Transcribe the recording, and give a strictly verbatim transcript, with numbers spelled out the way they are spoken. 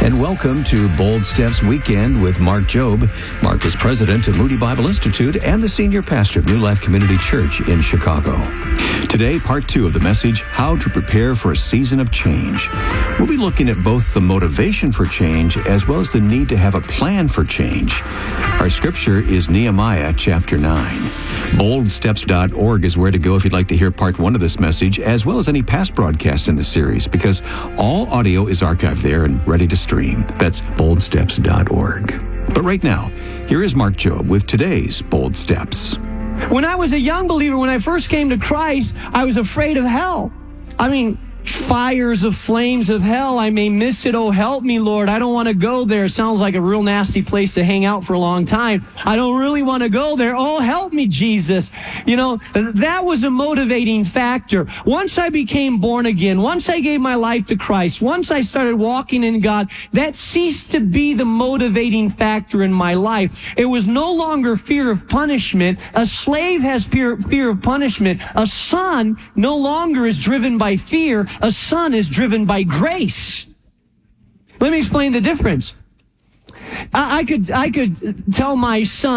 and welcome to Bold Steps Weekend with Mark Jobe. Mark is president of Moody Bible Institute and the senior pastor of New Life Community Church in Chicago. Today, part two of the message, How to Prepare for a Season of Change. We'll be looking at both the motivation for change as well as the need to have a plan for change. Our scripture is Nehemiah chapter nine. bold steps dot org is where to go if you'd like to hear part one of this message, as well as any past broadcast in the series, because all audio is archived there and ready to stream. That's bold steps dot org. But right now, here is Mark Jobe with today's Bold Steps. When I was a young believer, when I first came to Christ, I was afraid of hell. I mean, fires of flames of hell. I may miss it. Oh, help me, Lord. I don't want to go there. It sounds like a real nasty place to hang out for a long time. I don't really want to go there. Oh, help me, Jesus. You know, that was a motivating factor. Once I became born again, once I gave my life to Christ, once I started walking in God, that ceased to be the motivating factor in my life. It was no longer fear of punishment. A slave has fear, fear of punishment. A son no longer is driven by fear. A son is driven by grace. Let me explain the difference. I, I could I could tell my son